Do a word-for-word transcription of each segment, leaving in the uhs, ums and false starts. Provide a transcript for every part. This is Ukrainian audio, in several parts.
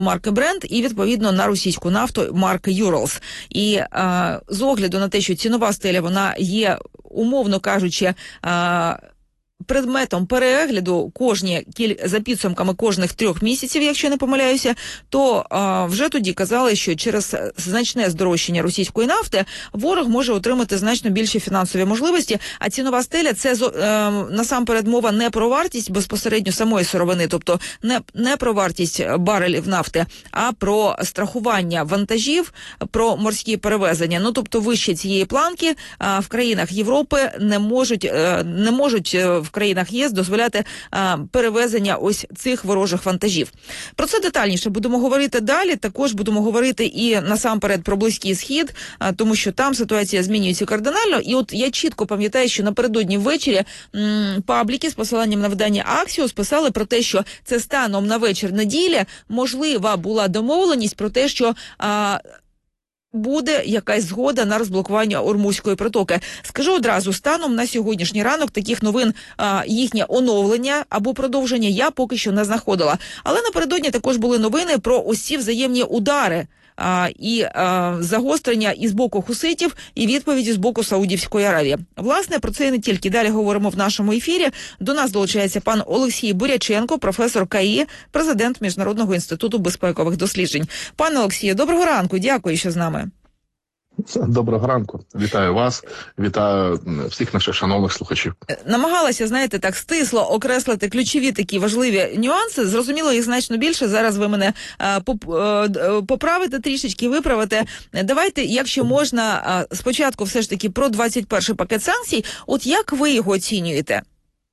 марки Brent і, відповідно, на російську нафту марки Urals. І а, з огляду на те, що цінова стеля, вона є, умовно кажучи, а, предметом перегляду кожні, за підсумками кожних трьох місяців, якщо не помиляюся, то а, вже тоді казали, що через значне здорожчання російської нафти ворог може отримати значно більші фінансові можливості, а цінова стеля – це е, насамперед мова не про вартість безпосередньо самої сировини, тобто не, не про вартість барелів нафти, а про страхування вантажів, про морські перевезення. Ну, тобто вище цієї планки а, в країнах Європи не можуть, е, не можуть в країнах ЄС дозволяти а, перевезення ось цих ворожих вантажів. Про це детальніше будемо говорити далі. Також будемо говорити і насамперед про Близький Схід, а, тому що там ситуація змінюється кардинально. І от я чітко пам'ятаю, що напередодні ввечері м, пабліки з посиланням на видання Axios писали про те, що це станом на вечір неділі можлива була домовленість про те, що а, буде якась згода на розблокування Ормузької протоки. Скажу одразу, станом на сьогоднішній ранок таких новин, а, їхнє оновлення або продовження я поки що не знаходила. Але напередодні також були новини про ось ці взаємні удари а, і а, загострення і з боку хуситів, і відповіді з боку Саудівської Аравії. Власне, про це і не тільки. Далі говоримо в нашому ефірі. До нас долучається пан Олексій Буряченко, професор КАІ, президент Міжнародного інституту безпекових досліджень. Пане Олексію, доброго ранку. Дякую, що з нами. Доброго ранку. Вітаю вас, вітаю всіх наших шановних слухачів. Намагалася, знаєте, так стисло окреслити ключові такі важливі нюанси. Зрозуміло, їх значно більше. Зараз ви мене а, поп, а, поправите трішечки, виправите. Давайте, якщо можна, а, спочатку все ж таки про двадцять перший пакет санкцій. От як ви його оцінюєте?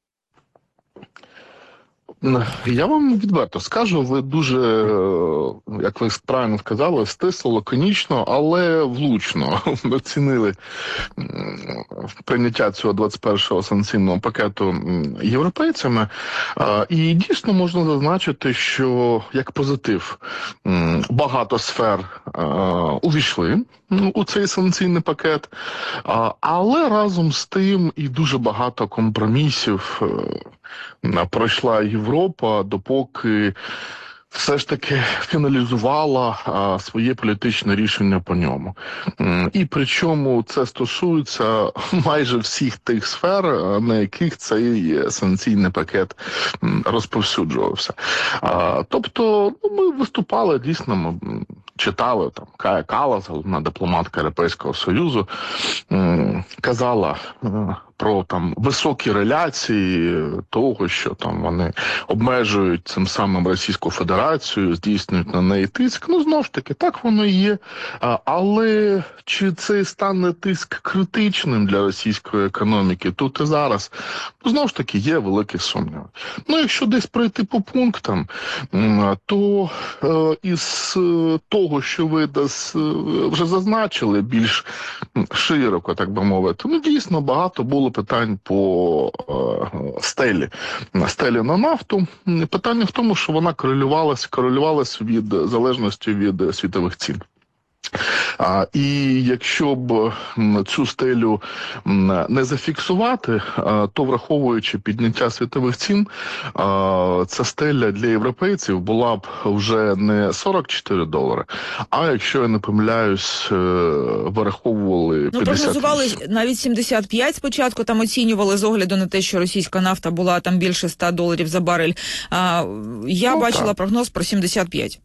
Я вам відверто скажу, ви дуже, як ви правильно сказали, стисло, лаконічно, але влучно оцінили прийняття цього двадцять першого санкційного пакету європейцями. І дійсно можна зазначити, що як позитив багато сфер увійшли у цей санкційний пакет, але разом з тим і дуже багато компромісів пройшла Європа, допоки все ж таки фіналізувала а, своє політичне рішення по ньому. І причому це стосується майже всіх тих сфер, на яких цей санкційний пакет розповсюджувався. А, тобто ну, ми виступали, дійсно, ми читали, там, Кая Каллас, головна дипломатка Європейського Союзу, казала про там високі реляції того, що там вони обмежують цим самим Російську Федерацію, здійснюють на неї тиск. Ну, знову ж таки, так воно і є. А, але чи це стане тиск критичним для російської економіки тут і зараз? Ну, знову ж таки, є великі сумніви. Ну, якщо десь пройти по пунктам, то е, із того, що ви десь вже зазначили більш широко, так би мовити, ну, дійсно, багато було питань по е, стелі. Стелі на нафту. Питання в тому, що вона корелювалася, корелювалася від залежності від світових цін. А, і якщо б цю стелю не зафіксувати, то враховуючи підняття світових цін, ця стеля для європейців була б вже не сорок чотири долари, а якщо я не помиляюсь, враховували п'ятдесят. Ну, прогнозували навіть сімдесят п'ять спочатку, там оцінювали з огляду на те, що російська нафта була там більше ста доларів за барель. А, я ну, бачила так. Прогноз про сімдесят п'ять.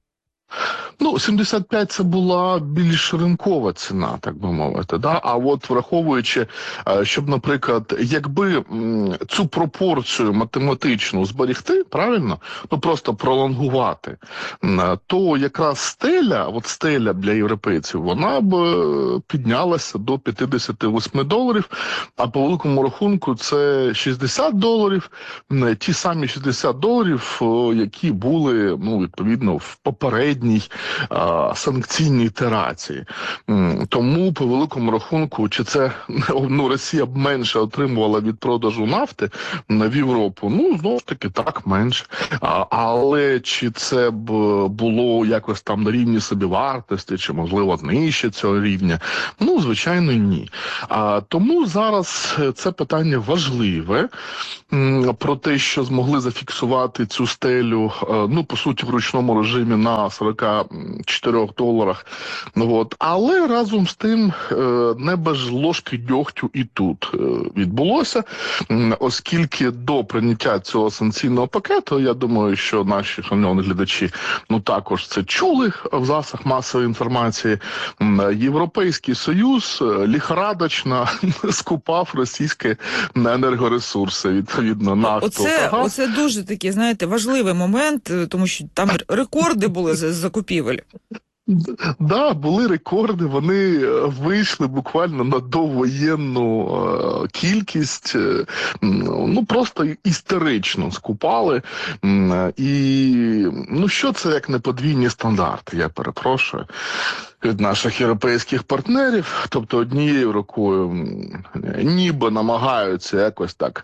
Ну, сімдесят п'ять це була більш ринкова ціна, так би мовити. Да? А от враховуючи, щоб, наприклад, якби цю пропорцію математичну зберігти, правильно, ну просто пролонгувати, то якраз стеля, от стеля для європейців, вона б піднялася до п'ятдесят вісім доларів, а по великому рахунку це шістдесят доларів, ті самі шістдесят доларів, які були, ну, відповідно, в попередній а, санкційні ітерації. Тому, по великому рахунку, чи це ну, Росія б менше отримувала від продажу нафти в Європу? Ну, знову ж таки, так, менше. А, але чи це б було якось там на рівні собівартості, чи, можливо, нижче цього рівня? Ну, звичайно, ні. А, тому зараз це питання важливе, про те, що змогли зафіксувати цю стелю, ну, по суті, в ручному режимі на сорок чотири доларах. От. Але разом з тим не без ложки дьогтю і тут відбулося, оскільки до прийняття цього санкційного пакету, я думаю, що наші шановні глядачі ну, також це чули в засобах масової інформації, Європейський Союз ліхорадочно скупав російські енергоресурси, відповідно, нафту. Оце, ага. оце дуже такий, знаєте, важливий момент, тому що там рекорди були з закупівель. Так, да, були рекорди, вони вийшли буквально на довоєнну е, кількість, е, ну просто істерично скупали. Е, і ну що це як не подвійні стандарти, я перепрошую, від наших європейських партнерів, тобто однією рукою ніби намагаються якось так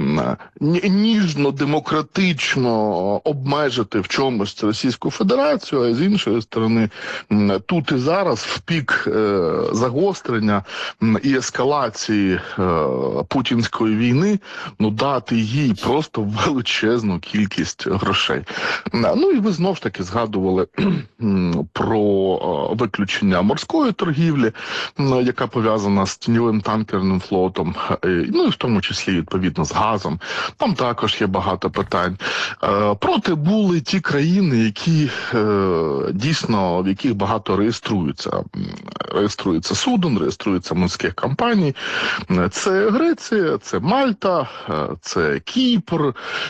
ніжно, демократично обмежити в чомусь Російську Федерацію, а з іншої сторони тут і зараз в пік е, загострення і ескалації е, путінської війни, ну дати їй просто величезну кількість грошей. Ну і ви знов ж таки згадували про виключення морської торгівлі, яка пов'язана з тіньовим танкерним флотом, ну і в тому числі відповідно з газом. Там також є багато питань. Е, проте були ті країни, які е, дійсно, в яких багато реєструються. Реєструється суден, реєструється морських компаній. Це Греція, це Мальта, це Кіпр.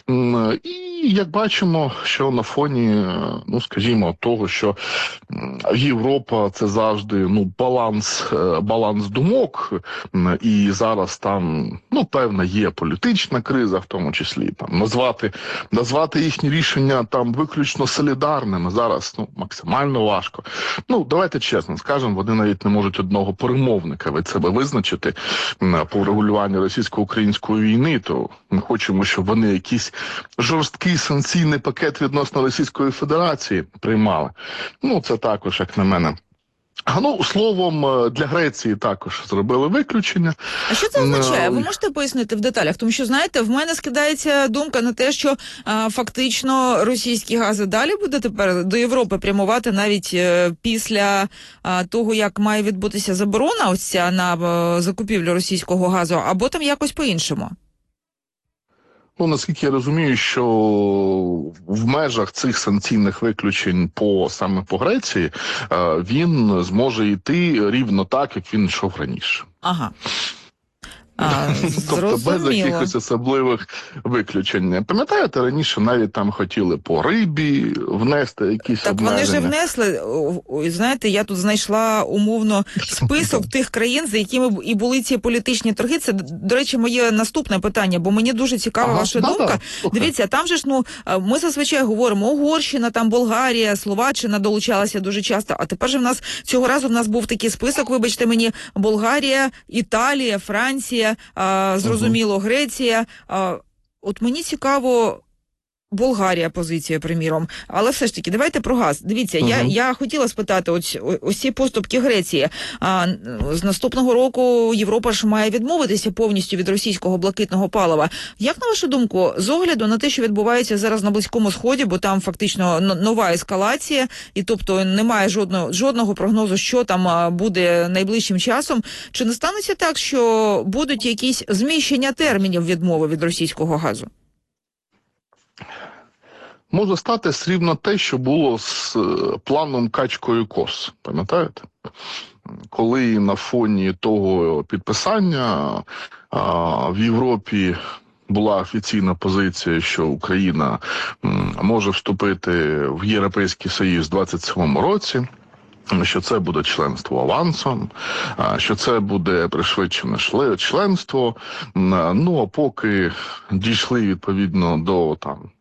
І як бачимо, що на фоні, ну скажімо, того, що Європа це завжди ну баланс, баланс думок, і зараз там ну певна є політична криза, в тому числі там назвати назвати їхні рішення там виключно солідарними зараз ну максимально важко. Ну давайте чесно скажемо, вони навіть не можуть одного перемовника від себе визначити по врегулюванню російсько-української війни. То ми хочемо, щоб вони якийсь жорсткий санкційний пакет відносно Російської Федерації приймали. Ну це також, як на мене. Ну, словом, для Греції також зробили виключення. А що це означає? Ви можете пояснити в деталях? Тому що, знаєте, в мене скидається думка на те, що а, фактично російські гази далі буде тепер до Європи прямувати навіть а, після а, того, як має відбутися заборона ось ця на а, закупівлю російського газу, або там якось по-іншому? Ну, наскільки я розумію, що в межах цих санкційних виключень по саме по Греції він зможе йти рівно так, як він йшов раніше. Ага. А, тобто без якихось особливих виключень. Пам'ятаєте, раніше навіть там хотіли по рибі внести якісь так обмеження. Так вони ж внесли, знаєте, я тут знайшла умовно список тих країн, за якими і були ці політичні торги. Це, до речі, моє наступне питання, бо мені дуже цікава ага, ваша да, думка. Да. Дивіться, там же ж, ну, ми зазвичай говоримо, Угорщина, там Болгарія, Словаччина долучалася дуже часто, а тепер же в нас, цього разу в нас був такий список, вибачте мені, Болгарія, Італія, Франція, А, зрозуміло, Греція. А, от мені цікаво, Болгарія позиція, приміром. Але все ж таки, давайте про газ. Дивіться, uh-huh. я, я хотіла спитати, ось, ось ці поступки Греції. А, з наступного року Європа ж має відмовитися повністю від російського блакитного палива. Як, на вашу думку, з огляду на те, що відбувається зараз на Близькому Сході, бо там фактично нова ескалація, і тобто немає жодного, жодного прогнозу, що там буде найближчим часом, чи не станеться так, що будуть якісь зміщення термінів відмови від російського газу? Може статись рівно те, що було з планом Качкою Кос, пам'ятаєте? Коли на фоні того підписання а, в Європі була офіційна позиція, що Україна м, може вступити в Європейський Союз в двадцять сьомому році, що це буде членство авансом, що це буде пришвидшене членство. Ну, а поки дійшли, відповідно, до там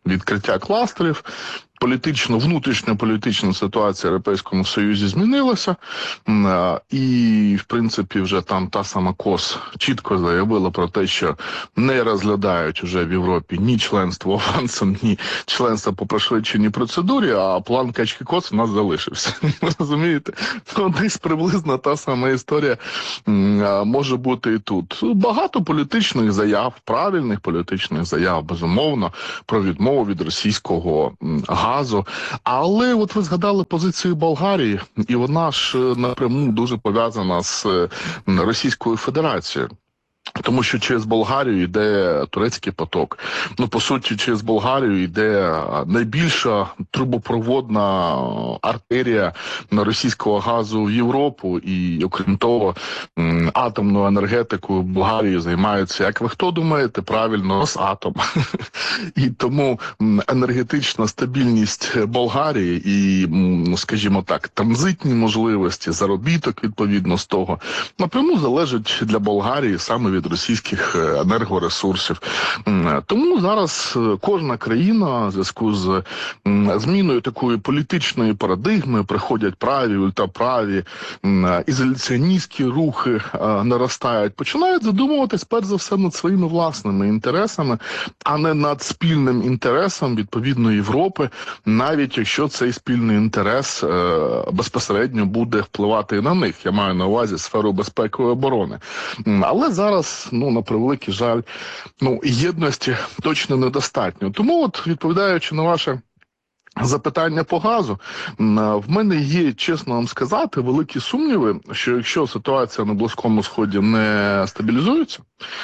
відкриття кластерів. Політично, внутрішньополітична ситуація в Європейському Союзі змінилася, і, в принципі, вже там та сама КОС чітко заявила про те, що не розглядають вже в Європі ні членство авансом, ні членство по пришвидшеній процедурі, а план качки-кос у нас залишився. Розумієте? Ну, десь приблизно та сама історія може бути і тут. Багато політичних заяв, правильних політичних заяв, безумовно, про відмову від російського газу. Але от ви згадали позицію Болгарії, і вона ж напряму дуже пов'язана з Російською Федерацією. Тому що через Болгарію йде турецький поток. Ну, по суті, через Болгарію йде найбільша трубопроводна артерія російського газу в Європу. І, окрім того, атомною енергетикою в Болгарії займаються, як ви хто думаєте, правильно, Росатом. І тому енергетична стабільність Болгарії і, скажімо так, транзитні можливості, заробіток, відповідно, з того, напряму залежить для Болгарії саме від російських енергоресурсів. Тому зараз кожна країна в зв'язку з зміною такої політичної парадигми, приходять праві, ультраправі, ізоляціоністські рухи наростають, починають задумуватись перш за все над своїми власними інтересами, а не над спільним інтересом відповідно Європи, навіть якщо цей спільний інтерес безпосередньо буде впливати на них. Я маю на увазі сферу безпеки і оборони. Але зараз, ну, на превеликий жаль, ну, єдності точно недостатньо. Тому, от, відповідаючи на ваше запитання по газу, в мене є, чесно вам сказати, великі сумніви, що якщо ситуація на Близькому Сході не стабілізується,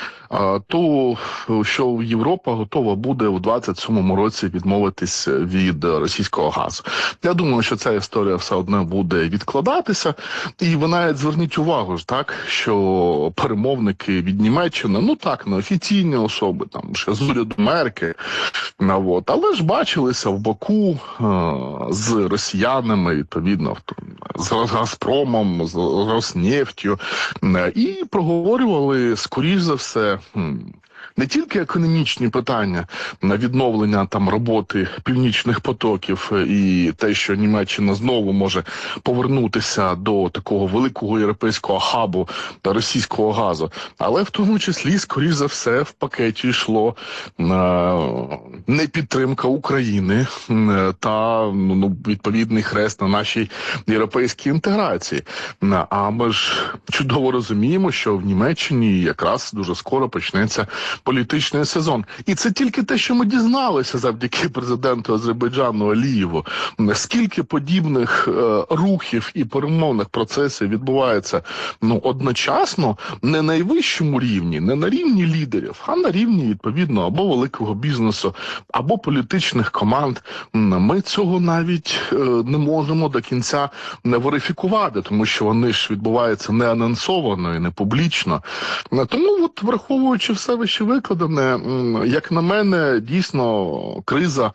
то що Європа готова буде у двадцять сьомому році відмовитись від російського газу. Я думаю, що ця історія все одно буде відкладатися. І ви навіть зверніть увагу, ж, так, що перемовники від Німеччини, ну так, неофіційні особи, там, ще з уряду Меркель, от, але ж бачилися в Баку е, з росіянами, відповідно, з Газпромом, з Роснефтю, е, і проговорювали, скоріш за все, не тільки економічні питання на відновлення там роботи північних потоків і те, що Німеччина знову може повернутися до такого великого європейського хабу та російського газу, але в тому числі, скоріш за все, в пакеті йшло е, непідтримка України е, та ну, відповідний хрест на нашій європейській інтеграції. А ми ж чудово розуміємо, що в Німеччині якраз дуже скоро почнеться політичний сезон. І це тільки те, що ми дізналися завдяки президенту Азербайджану Алієву. Скільки подібних е, рухів і перемовних процесів відбувається ну, одночасно, не на найвищому рівні, не на рівні лідерів, а на рівні, відповідно, або великого бізнесу, або політичних команд. Ми цього навіть е, не можемо до кінця не верифікувати, тому що вони ж відбуваються не анонсовано і не публічно. Тому, от, враховуючи все вище викладене, як на мене, дійсно криза,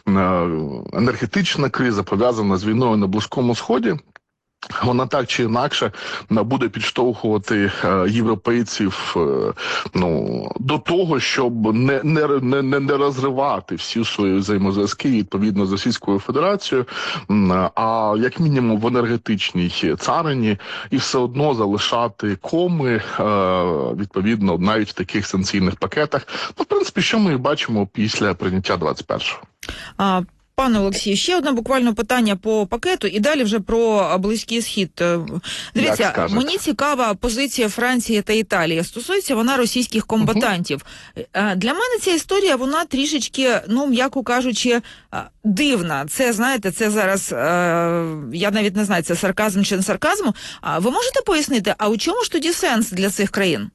енергетична криза, пов'язана з війною на Близькому Сході, вона так чи інакше буде підштовхувати європейців ну, до того, щоб не, не, не, не розривати всі свої взаємозв'язки відповідно з Російською Федерацією, а як мінімум в енергетичній царині, і все одно залишати коми відповідно навіть в таких санкційних пакетах. Ну, в принципі, що ми бачимо після прийняття двадцять першого. А... Пане Олексію, ще одне буквально питання по пакету і далі вже про Близький Схід. Дивіться, мені цікава позиція Франції та Італії. Стосується вона російських комбатантів. Uh-huh. Для мене ця історія, вона трішечки, ну, м'яко кажучи, дивна. Це, знаєте, це зараз, я навіть не знаю, це сарказм чи не сарказм. Ви можете пояснити, а у чому ж тоді сенс для цих країн?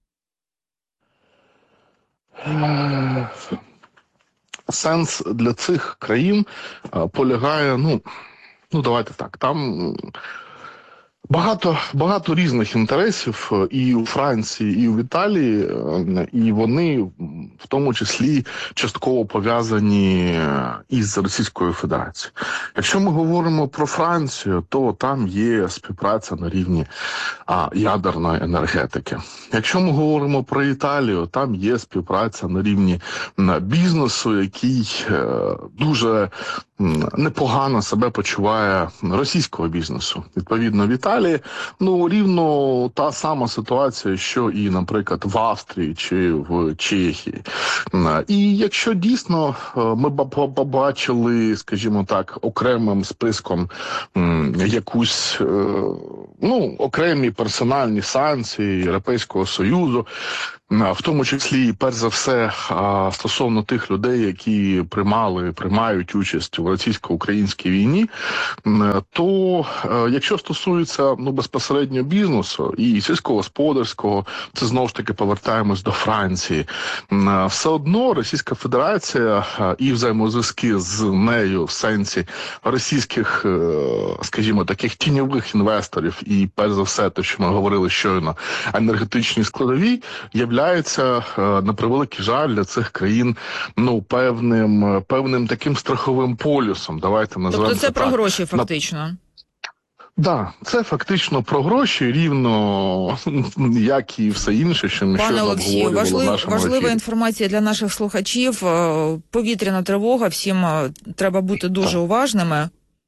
Uh... Сенс для цих країн а, полягає, ну, ну, давайте так, там Багато, багато різних інтересів і у Франції, і у Італії, і вони в тому числі частково пов'язані із Російською Федерацією. Якщо ми говоримо про Францію, то там є співпраця на рівні а, ядерної енергетики. Якщо ми говоримо про Італію, там є співпраця на рівні бізнесу, який е, дуже непогано себе почуває російського бізнесу. Відповідно, в Італії, ну, рівно та сама ситуація, що і, наприклад, в Австрії чи в Чехії. І якщо дійсно ми б побачили, скажімо так, окремим списком якусь, ну, окремі персональні санкції Європейського Союзу, в тому числі, перш за все, стосовно тих людей, які приймали, приймають участь у російсько-українській війні, то якщо стосується, ну, безпосередньо бізнесу і сільськогосподарського, це знову ж таки повертаємось до Франції, все одно Російська Федерація і взаємозв'язки з нею в сенсі російських, скажімо, таких тіньових інвесторів і, перш за все, те, що ми говорили щойно, енергетичні складові, являються, на превеликий жаль, для цих країн, ну, певним, певним таким страховим полюсом. Давайте називаємо. Тобто це так. про гроші фактично? Так, да, це фактично про гроші, рівно як і все інше, що ми щойно обговорювали в нашому важлива ефірі. інформація для наших слухачів. Повітряна тривога, всім треба бути дуже так. уважними.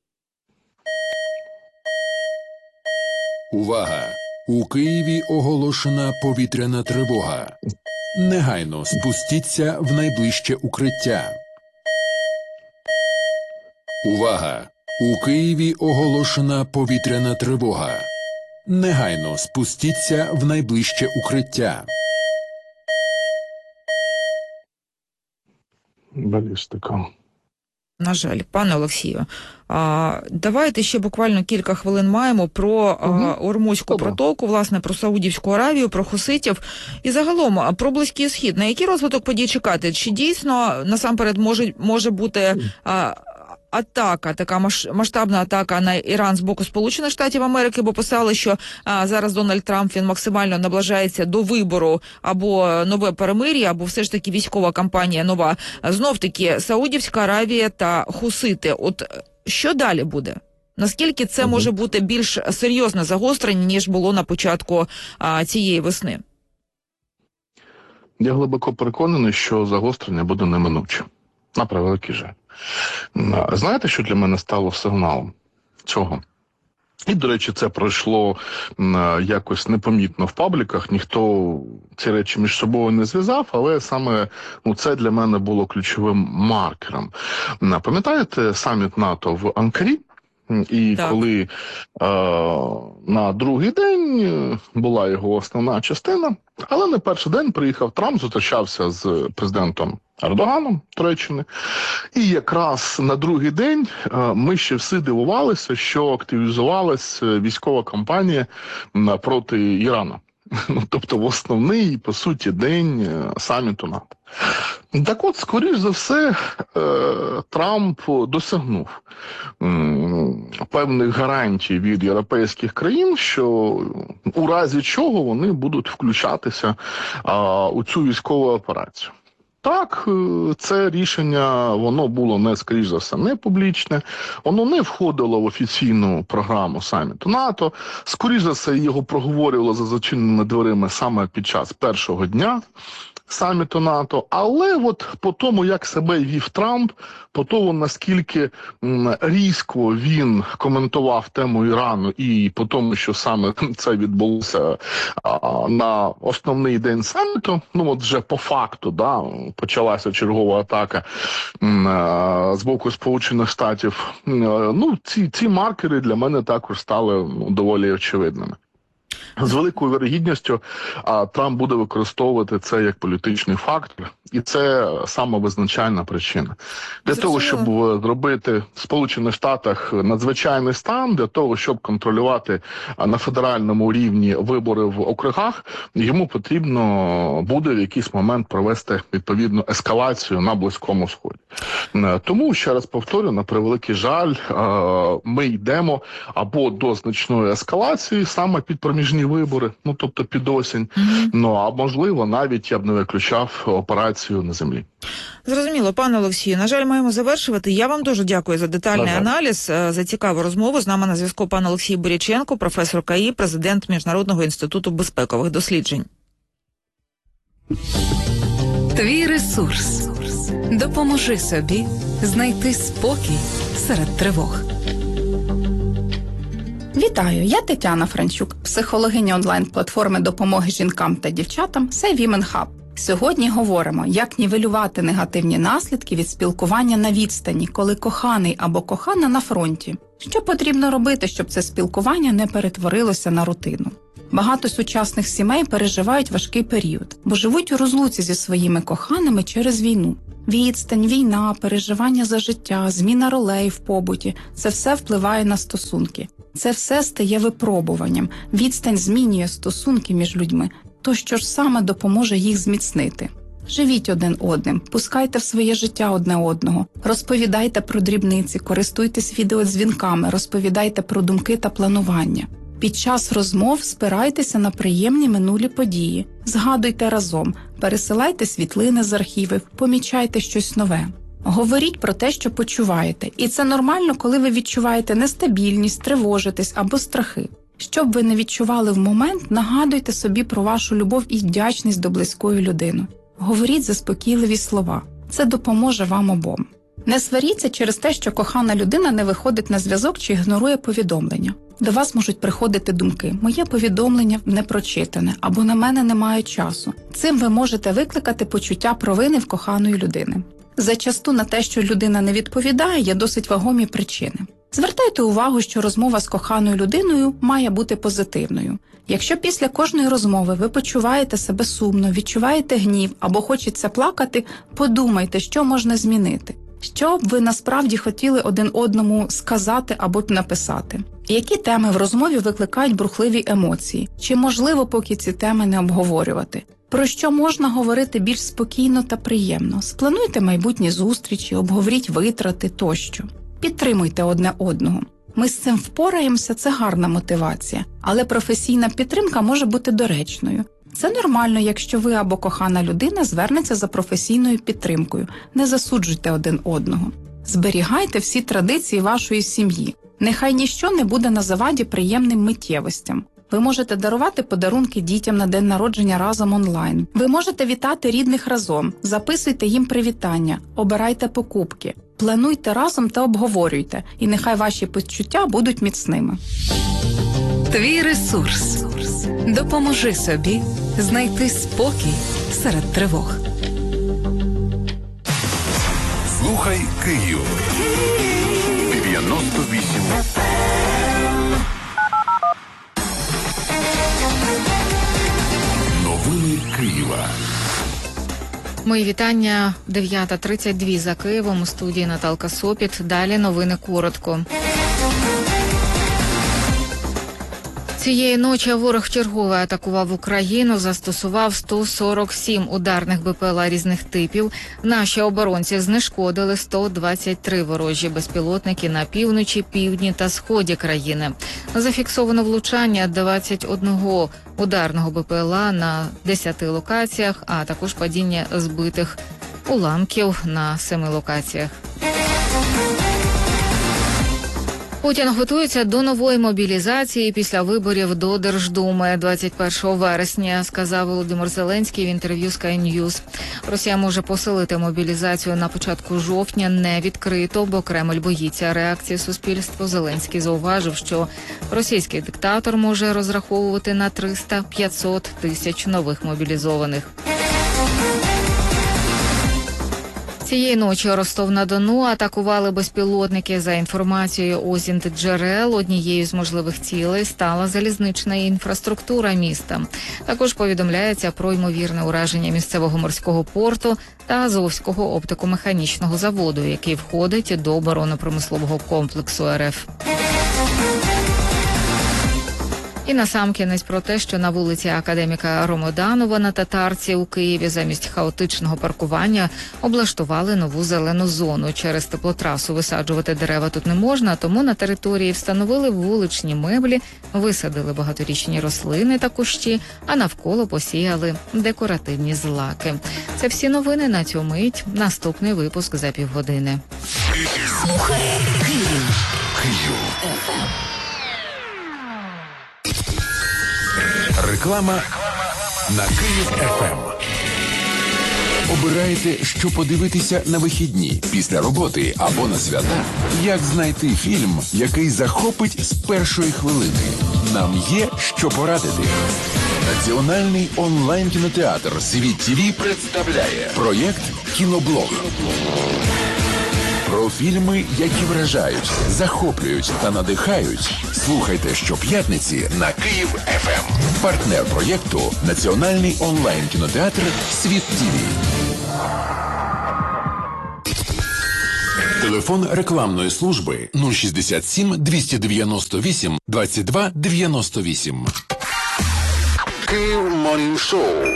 Увага! У Києві оголошена повітряна тривога. Негайно спустіться в найближче укриття. Увага! У Києві оголошена повітряна тривога. Негайно спустіться в найближче укриття. Балістика. На жаль, пане Олексію, а, давайте ще буквально кілька хвилин маємо про угу. Ормузьку Добре. протоку, власне, про Саудівську Аравію, про хуситів і загалом про Близький Схід. На який розвиток подій чекати? Чи дійсно насамперед може, може бути а, атака, така масштабна атака на Іран з боку Сполучених Штатів Америки, бо писали, що а, зараз Дональд Трамп, він максимально наближається до вибору або нове перемир'я, або все ж таки військова кампанія нова. Знов-таки Саудівська Аравія та хусити. От що далі буде? Наскільки це може бути більш серйозне загострення, ніж було на початку а, цієї весни? Я глибоко переконаний, що загострення буде неминуче. На превеликий жаль. Знаєте, що для мене стало сигналом цього? І, до речі, це пройшло якось непомітно в пабліках, ніхто ці речі між собою не зв'язав, але саме ну, це для мене було ключовим маркером. Пам'ятаєте саміт НАТО в Анкарі? І так. коли е, на другий день була його основна частина, але на перший день приїхав Трамп, зустрічався з президентом Ердоганом Туреччини. І якраз на другий день е, ми ще всі дивувалися, що активізувалася військова кампанія проти Ірану. Тобто в основний, по суті, день саміту НАТО. Так от, скоріш за все, Трамп досягнув певних гарантій від європейських країн, що у разі чого вони будуть включатися у цю військову операцію. Так, це рішення, воно було, не, скоріш за все, не публічне, воно не входило в офіційну програму саміту НАТО, скоріш за все, його проговорювали за зачиненими дверима саме під час першого дня саміту НАТО, але от по тому, як себе вів Трамп, по тому, наскільки різко він коментував тему Ірану і по тому, що саме це відбулося а, на основний день саміту, ну от вже по факту, да, почалася чергова атака а, з боку Сполучених Штатів, а, ну ці, ці маркери для мене також стали ну, доволі очевидними. З великою вірогідністю а, Трамп буде використовувати це як політичний фактор, і це самовизначальна причина. Для Зрозуміло. того, щоб зробити в Сполучених Штатах надзвичайний стан, для того, щоб контролювати а, на федеральному рівні вибори в округах, йому потрібно буде в якийсь момент провести відповідну ескалацію на Близькому Сході. Е, Тому, ще раз повторю, на превеликий жаль, е, ми йдемо або до значної ескалації саме під проміжні вибори, ну тобто під осінь, mm-hmm. ну а можливо навіть я б не виключав операцію на землі. Зрозуміло, пане Олексію, на жаль, маємо завершувати. Я вам дуже дякую за детальний аналіз, за цікаву розмову. З нами на зв'язку пан Олексій Боряченко, професор КАІ, президент Міжнародного інституту безпекових досліджень. Твій ресурс. Допоможи собі знайти спокій серед тривог. Вітаю, я Тетяна Франчук, психологиня онлайн-платформи допомоги жінкам та дівчатам Say Women Hub. Сьогодні говоримо, як нівелювати негативні наслідки від спілкування на відстані, коли коханий або кохана на фронті. Що потрібно робити, щоб це спілкування не перетворилося на рутину? Багато сучасних сімей переживають важкий період, бо живуть у розлуці зі своїми коханими через війну. Відстань, війна, переживання за життя, зміна ролей в побуті – це все впливає на стосунки. Це все стає випробуванням. Відстань змінює стосунки між людьми. То що ж саме допоможе їх зміцнити? Живіть один одним, пускайте в своє життя одне одного, розповідайте про дрібниці, користуйтесь відеодзвінками, розповідайте про думки та планування. Під час розмов спирайтеся на приємні минулі події, згадуйте разом, пересилайте світлини з архівів, помічайте щось нове. Говоріть про те, що почуваєте, і це нормально, коли ви відчуваєте нестабільність, тривожитесь або страхи. Щоб ви не відчували в момент, нагадуйте собі про вашу любов і вдячність до близької людини. Говоріть заспокійливі слова. Це допоможе вам обом. Не сваріться через те, що кохана людина не виходить на зв'язок чи ігнорує повідомлення. До вас можуть приходити думки «моє повідомлення не прочитане» або «на мене немає часу». Цим ви можете викликати почуття провини в коханої людини. Зачасту на те, що людина не відповідає, є досить вагомі причини. Звертайте увагу, що розмова з коханою людиною має бути позитивною. Якщо після кожної розмови ви почуваєте себе сумно, відчуваєте гнів або хочеться плакати, подумайте, що можна змінити. Що б ви насправді хотіли один одному сказати або написати? Які теми в розмові викликають бурхливі емоції? Чи можливо поки ці теми не обговорювати? Про що можна говорити більш спокійно та приємно? Сплануйте майбутні зустрічі, обговоріть витрати тощо. Підтримуйте одне одного. Ми з цим впораємося, це гарна мотивація. Але професійна підтримка може бути доречною. Це нормально, якщо ви або кохана людина звернеться за професійною підтримкою. Не засуджуйте один одного. Зберігайте всі традиції вашої сім'ї. Нехай ніщо не буде на заваді приємним миттєвостям. Ви можете дарувати подарунки дітям на день народження разом онлайн. Ви можете вітати рідних разом, записуйте їм привітання, обирайте покупки. Плануйте разом та обговорюйте, і нехай ваші почуття будуть міцними. Твій ресурс. Допоможи собі знайти спокій серед тривог. Слухай Київ. дев'яносто вісім. Новини Києва. Мої вітання. дев'ята тридцять два за Києвом. У студії Наталка Сопіт. Далі новини коротко. Цієї ночі ворог чергове атакував Україну, застосував сто сорок сім ударних БПЛА різних типів. Наші оборонці знешкодили сто двадцять три ворожі безпілотники на півночі, півдні та сході країни. Зафіксовано влучання двадцять одного ударного БПЛА на десяти локаціях, а також падіння збитих уламків на семи локаціях. Путін готується до нової мобілізації після виборів до Держдуми двадцять першого вересня, сказав Володимир Зеленський в інтерв'ю Sky News. Росія може посилити мобілізацію на початку жовтня не відкрито, бо Кремль боїться реакції суспільства. Зеленський зауважив, що російський диктатор може розраховувати на триста-п'ятсот тисяч нових мобілізованих. Цієї ночі Ростов-на-Дону атакували безпілотники. За інформацією ОЗІНТ-джерел, однією з можливих цілей стала залізнична інфраструктура міста. Також повідомляється про ймовірне ураження місцевого морського порту та Азовського оптико-механічного заводу, який входить до оборонно-промислового комплексу РФ. І насамкінець про те, що на вулиці академіка Ромоданова на Татарці у Києві замість хаотичного паркування облаштували нову зелену зону. Через теплотрасу висаджувати дерева тут не можна, тому на території встановили вуличні меблі, висадили багаторічні рослини та кущі, а навколо посіяли декоративні злаки. Це всі новини на цю мить. Наступний випуск за півгодини. Слухай Київ. Київ. Реклама на Київ-ФМ. Обираєте, що подивитися на вихідні, після роботи або на свята? Як знайти фільм, який захопить з першої хвилини? Нам є що порадити. Національний онлайн-кінотеатр «Світ ТІВІ» представляє проєкт «Кіноблог». Про фільми, які вражають, захоплюють та надихають. Слухайте щоп'ятниці на Київ-ФМ. Партнер проєкту – Національний онлайн-кінотеатр «Світ ТІВІ». Телефон рекламної служби нуль шістдесят сім двісті дев'яносто вісім двадцять два дев'яносто вісім. Київ Морнінг Шоу.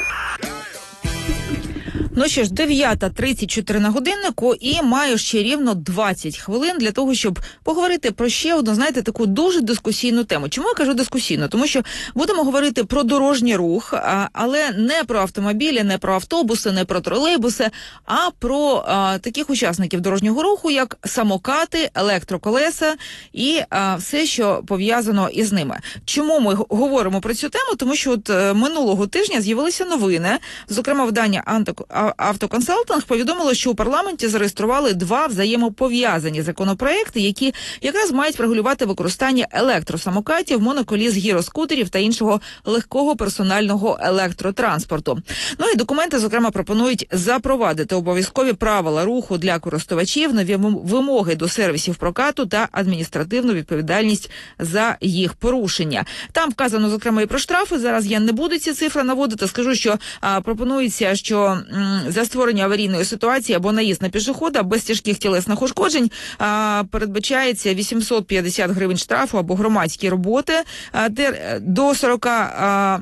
Ну що ж, дев'ята тридцять чотири на годиннику, і маю ще рівно двадцять хвилин для того, щоб поговорити про ще одну, знаєте, таку дуже дискусійну тему. Чому я кажу дискусійну? Тому що будемо говорити про дорожній рух, але не про автомобілі, не про автобуси, не про тролейбуси, а про а, таких учасників дорожнього руху, як самокати, електроколеса і а, все, що пов'язано із ними. Чому ми говоримо про цю тему? Тому що от минулого тижня з'явилися новини, зокрема видання «Антик Автоконсалтинг» повідомило, що у парламенті зареєстрували два взаємопов'язані законопроекти, які якраз мають регулювати використання електросамокатів, моноколіс, гіроскутерів та іншого легкого персонального електротранспорту. Ну і документи, зокрема, пропонують запровадити обов'язкові правила руху для користувачів, нові вимоги до сервісів прокату та адміністративну відповідальність за їх порушення. Там вказано, зокрема, і про штрафи. Зараз я не буду ці цифри наводити. Скажу, що а, пропонується, що за створення аварійної ситуації або наїзд на пішохода без тяжких тілесних ушкоджень а, передбачається вісімсот п'ятдесят гривень штрафу або громадські роботи а, де, до сорок а,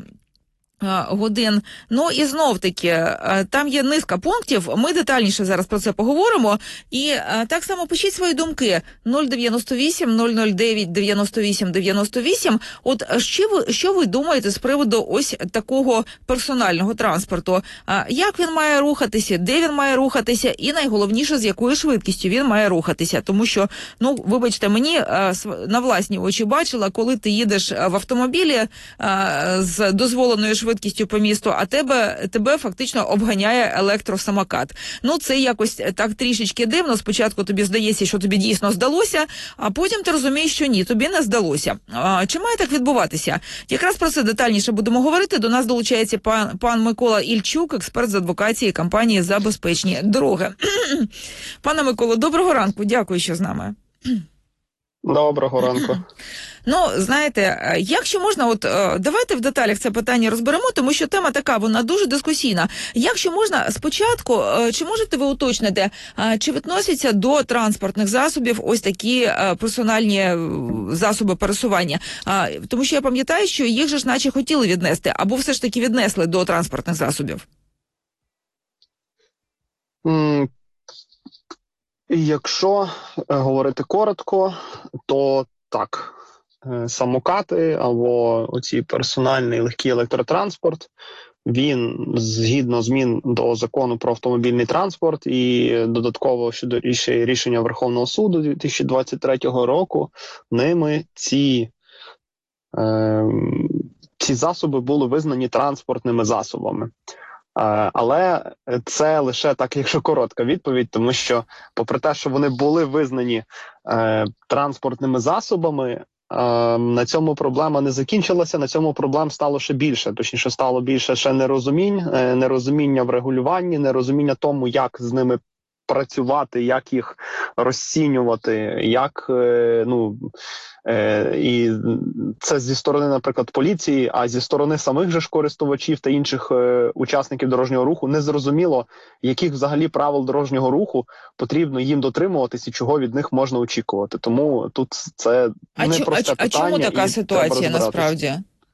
годин. Ну і знов-таки, там є низка пунктів, ми детальніше зараз про це поговоримо. І так само пишіть свої думки. нуль дев'яносто вісім нуль нуль дев'ять дев'яносто вісім дев'яносто вісім. От що ви, що ви думаєте з приводу ось такого персонального транспорту? Як він має рухатися, де він має рухатися і найголовніше, з якою швидкістю він має рухатися? Тому що, ну, вибачте, мені на власні очі бачила, коли ти їдеш в автомобілі з дозволеною швидкістю, швидкістю по місту, а тебе, тебе фактично обганяє електросамокат. Ну, це якось так трішечки дивно. Спочатку тобі здається, що тобі дійсно здалося, а потім ти розумієш, що ні, тобі не здалося. А, чи має так відбуватися? Якраз про це детальніше будемо говорити. До нас долучається пан, пан Микола Ільчук, експерт з адвокації компанії «За безпечні дороги». Пане Миколо, доброго ранку. Дякую, що з нами. Доброго ранку. Ну, знаєте, якщо можна, от давайте в деталях це питання розберемо, тому що тема така, вона дуже дискусійна. Якщо можна, спочатку, чи можете ви уточнити, чи відносяться до транспортних засобів ось такі персональні засоби пересування? Тому що я пам'ятаю, що їх же ж наче хотіли віднести, або все ж таки віднесли до транспортних засобів? Mm. Якщо говорити коротко, то так, самокати або оці персональний легкий електротранспорт, він згідно змін до закону про автомобільний транспорт і додатково щодо рішення Верховного суду дві тисячі двадцять третього року, ними ці, е, ці засоби були визнані транспортними засобами. Але це лише так, якщо коротка відповідь, тому що попри те, що вони були визнані е, транспортними засобами, е, на цьому проблема не закінчилася, на цьому проблем стало ще більше. Точніше, стало більше ще нерозумінь, е, нерозуміння в регулюванні, нерозуміння тому, як з ними працювати, як їх розцінювати, як, ну, і це зі сторони, наприклад, поліції, а зі сторони самих же ж користувачів та інших учасників дорожнього руху не зрозуміло, яких взагалі правил дорожнього руху потрібно їм дотримуватись і чого від них можна очікувати. Тому тут це непросте питання. А чому така ситуація насправді?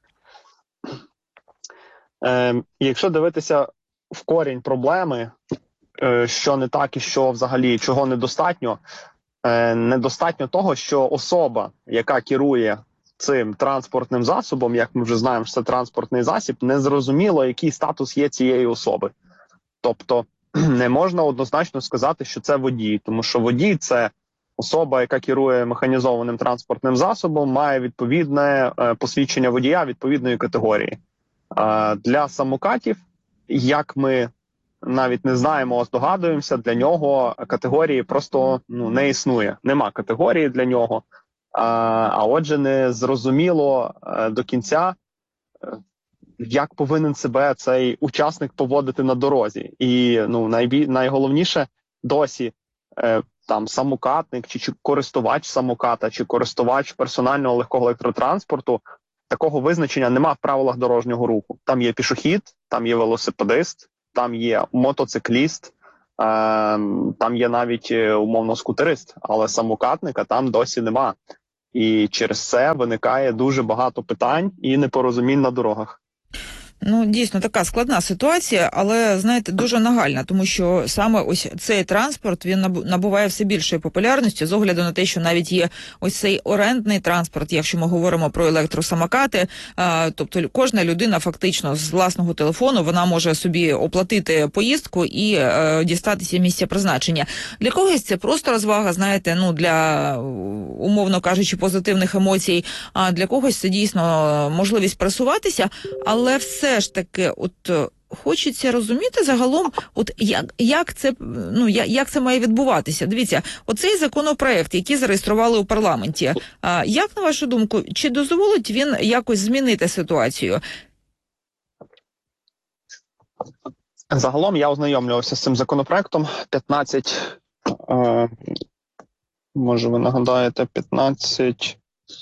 Е, якщо дивитися в корінь проблеми, е, що не так і що взагалі, чого недостатньо, е, недостатньо того, що особа, яка керує цим транспортним засобом, як ми вже знаємо, що це транспортний засіб, не зрозуміло, який статус є цієї особи. Тобто не можна однозначно сказати, що це водій, тому що водій – це особа, яка керує механізованим транспортним засобом, має відповідне е, посвідчення водія відповідної категорії. Е, для самокатів, як ми навіть не знаємо, а здогадуємося, для нього категорії просто ну, не існує. Нема категорії для нього. Е, а отже, не зрозуміло е, до кінця, е, як повинен себе цей учасник поводити на дорозі. І ну, найбі... найголовніше досі е, там самокатник, чи, чи користувач самоката, чи користувач персонального легкого електротранспорту, такого визначення нема в правилах дорожнього руху. Там є пішохід, там є велосипедист, там є мотоцикліст, е, там є навіть умовно скутерист, але самокатника там досі нема. І через це виникає дуже багато питань і непорозумінь на дорогах. Ну, дійсно, така складна ситуація, але, знаєте, дуже нагальна, тому що саме ось цей транспорт, він набуває все більшої популярності з огляду на те, що навіть є ось цей орендний транспорт, якщо ми говоримо про електросамокати, а, тобто кожна людина фактично з власного телефону, вона може собі оплатити поїздку і а, дістатися місця призначення. Для когось це просто розвага, знаєте, ну, для, умовно кажучи, позитивних емоцій, а для когось це дійсно можливість пересуватися, але все Все ж таки, от хочеться розуміти загалом, от як, як це, ну як, як це має відбуватися. Дивіться, оцей законопроект, який зареєстрували у парламенті, а, як на вашу думку, чи дозволить він якось змінити ситуацію? Загалом я ознайомлювався з цим законопроектом. п'ятнадцять, е, може ви нагадаєте, п'ятнадцять...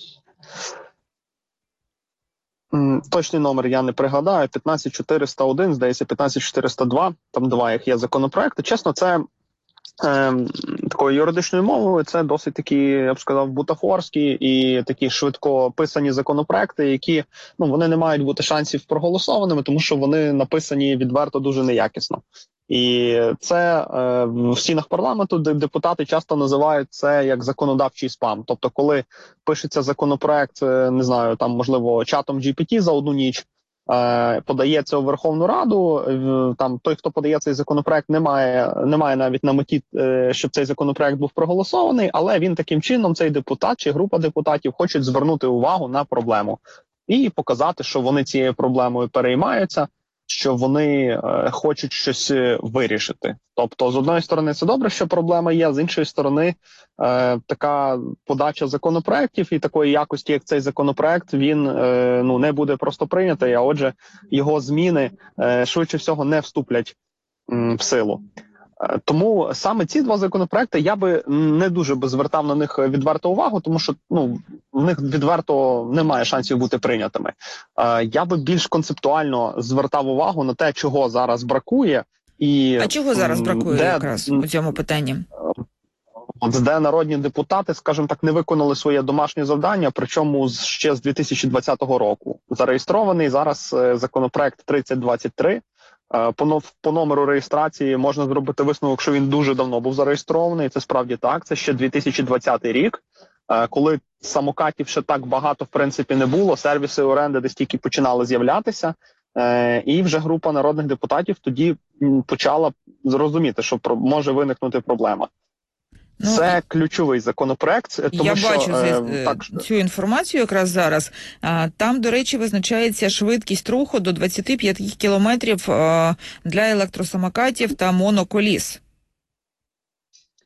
Точний номер я не пригадаю, п'ятнадцять чотириста один, здається, п'ятнадцять чотириста два, там два їх є законопроекти. Чесно, це е, такою юридичною мовою, це досить такі, я б сказав, бутафорські і такі швидко писані законопроекти, які, ну, вони не мають бути шансів проголосованими, тому що вони написані відверто дуже неякісно. І це е, в стінах парламенту депутати часто називають це як законодавчий спам. Тобто, коли пишеться законопроект, не знаю, там, можливо, чатом джі пі ті за одну ніч, е, подається у Верховну Раду, е, там той, хто подає цей законопроект, не має, не має навіть на меті, е, щоб цей законопроект був проголосований, але він таким чином, цей депутат чи група депутатів, хочуть звернути увагу на проблему і показати, що вони цією проблемою переймаються, що вони е, хочуть щось вирішити. Тобто, з одної сторони, це добре, що проблема є, з іншої сторони, е, така подача законопроєктів і такої якості, як цей законопроєкт, він е, ну, не буде просто прийнятий, а отже, його зміни е, швидше всього не вступлять м, в силу. Тому саме ці два законопроекти я би не дуже би звертав на них відверту увагу, тому що ну, в них відверто немає шансів бути прийнятими. Я би більш концептуально звертав увагу на те, чого зараз бракує. І а чого зараз бракує де, якраз у цьому питанні? От де народні депутати, скажімо так, не виконали своє домашнє завдання, причому ще з дві тисячі двадцятого року. Зареєстрований зараз законопроект тридцять двадцять три. По, по номеру реєстрації можна зробити висновок, що він дуже давно був зареєстрований. Це справді так. Це ще дві тисячі двадцятий рік, коли самокатів ще так багато, в принципі, не було. Сервіси оренди десь тільки починали з'являтися. І вже група народних депутатів тоді почала зрозуміти, що може виникнути проблема. Ну, це ключовий законопроект. Тому я що, бачу е, так, цю інформацію якраз зараз. Там, до речі, визначається швидкість руху до двадцять п'ять кілометрів для електросамокатів та моноколіс.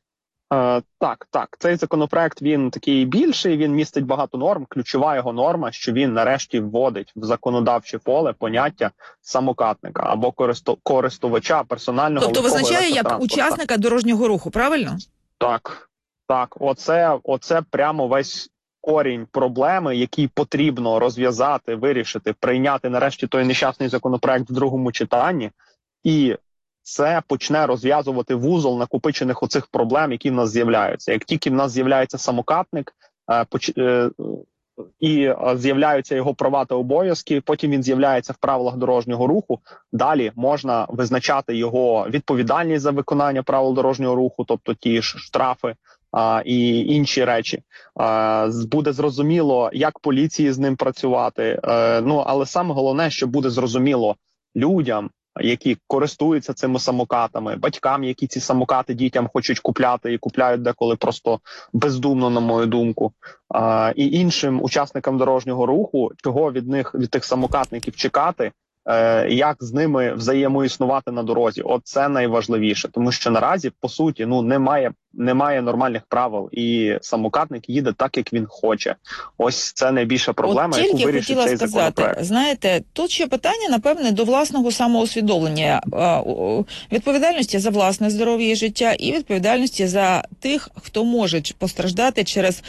Е, так, так. Цей законопроект, він такий більший, він містить багато норм. Ключова його норма, що він нарешті вводить в законодавче поле поняття самокатника або користу, користувача персонального Тобто легкого визначає як електротранспорта. учасника дорожнього руху, правильно? Так, так. Оце, оце прямо весь корінь проблеми, який потрібно розв'язати, вирішити, прийняти нарешті той нещасний законопроект в другому читанні. І це почне розв'язувати вузол накопичених оцих проблем, які в нас з'являються. Як тільки в нас з'являється самокатник е, поч... е, і е, з'являються його права та обов'язки, потім він з'являється в правилах дорожнього руху, далі можна визначати його відповідальність за виконання правил дорожнього руху, тобто ті ж штрафи а, і інші речі. А, буде зрозуміло, як поліції з ним працювати. А, ну, але саме головне, що буде зрозуміло людям, які користуються цими самокатами, батькам, які ці самокати дітям хочуть купляти і купляють деколи просто бездумно, на мою думку, а, і іншим учасникам дорожнього руху, чого від них, від тих самокатників чекати, е, як з ними взаємоіснувати на дорозі. От це найважливіше, тому що наразі, по суті, ну немає, немає нормальних правил, і самокатник їде так, як він хоче. Ось це найбільша проблема, От яку тільки вирішить хотіла цей сказати, законопроект. знаєте, тут ще питання, напевне, до власного самоусвідомлення, відповідальності за власне здоров'я і життя і відповідальності за тих, хто може постраждати через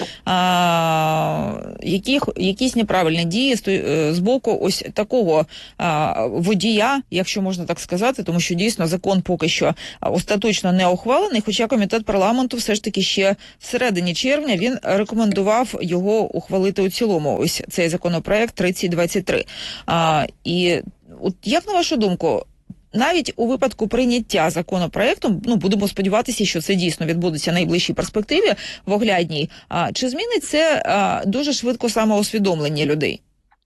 а, яких, якісь неправильні дії з боку ось такого а, водія, якщо можна так сказати, тому що дійсно закон поки що остаточно не ухвалений, хоча комітет парламенту все ж таки ще в середині червня він рекомендував його ухвалити у цілому, ось цей законопроект тридцять двадцять три. А, і от як на вашу думку, навіть у випадку прийняття законопроекту, ну будемо сподіватися, що це дійсно відбудеться в найближчій перспективі в оглядній, а, чи змінить це а, дуже швидко самоусвідомлення людей?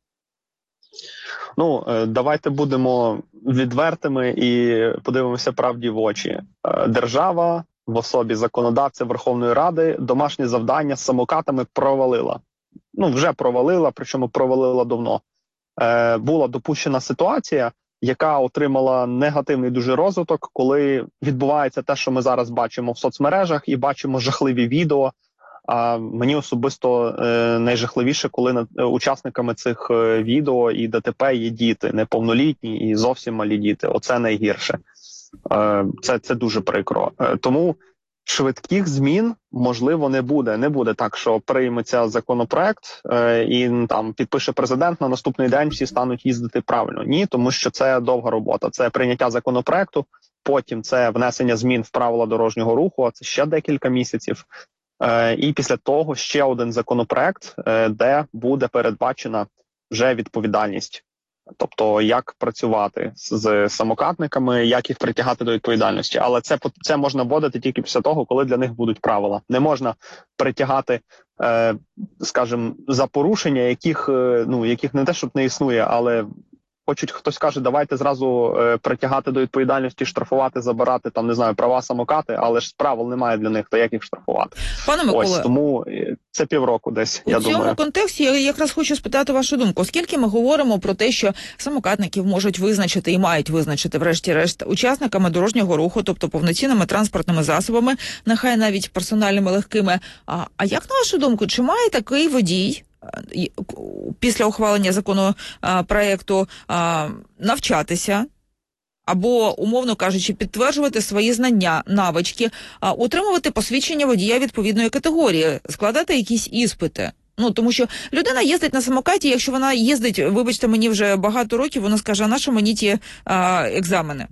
Ну, давайте будемо відвертими і подивимося правді в очі. Держава в особі законодавця Верховної Ради домашнє завдання з самокатами провалила. Ну, вже провалила, причому провалила давно. Е, була допущена ситуація, яка отримала негативний дуже розвиток, коли відбувається те, що ми зараз бачимо в соцмережах, і бачимо жахливі відео. А мені особисто е, найжахливіше, коли над е, учасниками цих е, відео і ДТП є діти, неповнолітні і зовсім малі діти. Оце найгірше. Е, це, це дуже прикро. Е, тому швидких змін, можливо, не буде. Не буде так, що прийметься законопроект е, і там підпише президент, на наступний день всі стануть їздити правильно. Ні, тому що це довга робота. Це прийняття законопроекту, потім це внесення змін в правила дорожнього руху, а це ще декілька місяців. Е, і після того ще один законопроект, е, де буде передбачена вже відповідальність. Тобто, як працювати з самокатниками, як їх притягати до відповідальності. Але це, це можна вводити тільки після того, коли для них будуть правила. Не можна притягати, е, скажімо, за порушення, яких, е, ну, яких не те, щоб не існує, але хочуть, хтось каже, давайте зразу е, притягати до відповідальності, штрафувати, забирати, там, не знаю, права самокати, але ж правил немає для них, то як їх штрафувати? Пане Миколе, ось, тому це півроку десь, у я думаю. У цьому контексті я якраз хочу спитати вашу думку. Оскільки ми говоримо про те, що самокатників можуть визначити і мають визначити, врешті-решт, учасниками дорожнього руху, тобто повноцінними транспортними засобами, нехай навіть персональними легкими, а, а як на вашу думку, чи має такий водій після ухвалення законопроекту навчатися або, умовно кажучи, підтверджувати свої знання, навички, отримувати посвідчення водія відповідної категорії, складати якісь іспити? Ну, тому що людина їздить на самокаті, якщо вона їздить, вибачте, мені вже багато років, вона скаже, а на що мені ті а, екзамени?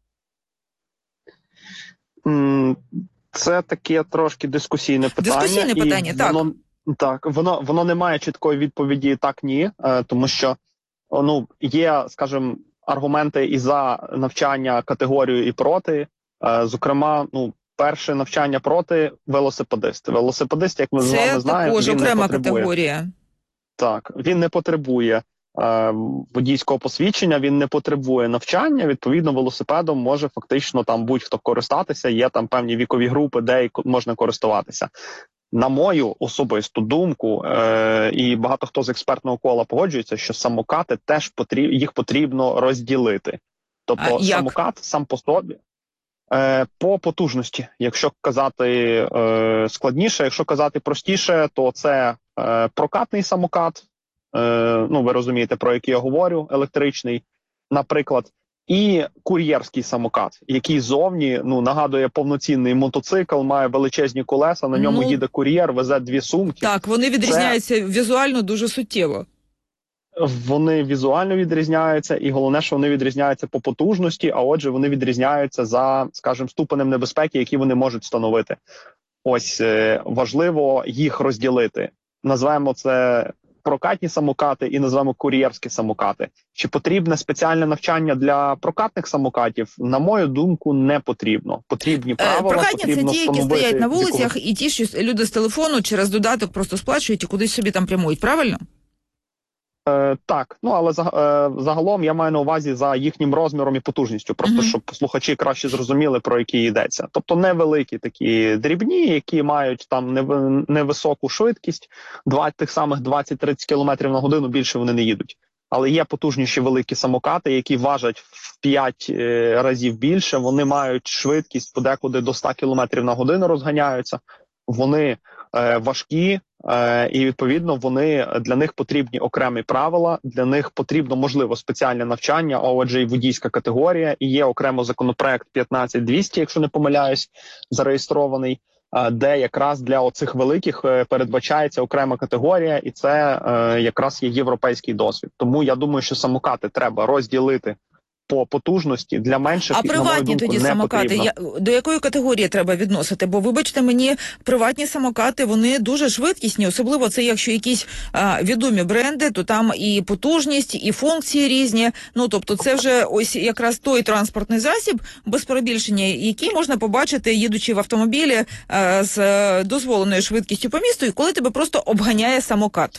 Це таке трошки дискусійне питання. Дискусійне питання, і так. Воно... Так, воно воно не має чіткої відповіді так ні, е, тому що ну є, скажімо, аргументи і за навчання категорію, і проти. Е, зокрема, ну перше навчання проти велосипедист. Велосипедист, як ми з вами знаємо, це також він окрема не потребує. категорія. Так, він не потребує е, водійського посвідчення, він не потребує навчання. Відповідно, велосипедом може фактично там будь-хто користатися. Є там певні вікові групи, де можна користуватися. На мою особисту думку, е, і багато хто з експертного кола погоджується, що самокати теж потрібно, їх потрібно розділити. Тобто самокат сам по собі, Е, по потужності, якщо казати е, складніше, якщо казати простіше, то це е, прокатний самокат, е, ну ви розумієте, про який я говорю, електричний, наприклад, і кур'єрський самокат, який зовні, ну, нагадує повноцінний мотоцикл, має величезні колеса, на ньому Ну, їде кур'єр, везе дві сумки. Так, вони відрізняються це... візуально дуже суттєво. Вони візуально відрізняються, і головне, що вони відрізняються по потужності, а отже, вони відрізняються за, скажімо, ступенем небезпеки, які вони можуть становити. Ось е, важливо їх розділити. Назвемо це прокатні самокати і назвемо кур'єрські самокати. Чи потрібне спеціальне навчання для прокатних самокатів? На мою думку, не потрібно. Потрібні правила, е, прокатні потрібно це ті, які встановити стоять на вулицях, вікову... і ті, що люди з телефону через додаток просто сплачують і кудись собі там прямують, правильно? Е, так, ну але за, е, загалом я маю на увазі за їхнім розміром і потужністю, просто uh-huh. щоб слухачі краще зрозуміли, про які йдеться. Тобто невеликі такі дрібні, які мають там нев, невисоку швидкість, двадцять, тих самих двадцять-тридцять кілометрів на годину, більше вони не їдуть. Але є потужніші великі самокати, які важать в п'ять е, разів більше, вони мають швидкість подекуди до ста кілометрів на годину розганяються, вони е, важкі, Е, і, відповідно, вони, для них потрібні окремі правила, для них потрібно, можливо, спеціальне навчання, а отже, і водійська категорія, і є окремо законопроект п'ятнадцять двісті, якщо не помиляюсь, зареєстрований, е, де якраз для оцих великих е, передбачається окрема категорія, і це е, якраз є європейський досвід. Тому я думаю, що самокати треба розділити по потужності, для менших, а приватні думку, тоді самокати, я, до якої категорії треба відносити? Бо, вибачте мені, приватні самокати, вони дуже швидкісні, особливо це якщо якісь а, відомі бренди, то там і потужність, і функції різні. Ну, тобто це вже ось якраз той транспортний засіб, без перебільшення, який можна побачити, їдучи в автомобілі а, з а, дозволеною швидкістю по місту, і коли тебе просто обганяє самокат.